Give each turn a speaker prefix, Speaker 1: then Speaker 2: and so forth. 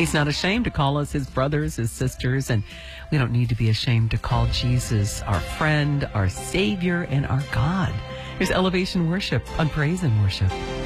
Speaker 1: He's not ashamed to call us his brothers, his sisters, and we don't need to be ashamed to call Jesus our friend, our Savior, and our God. Here's Elevation Worship on Praise and Worship.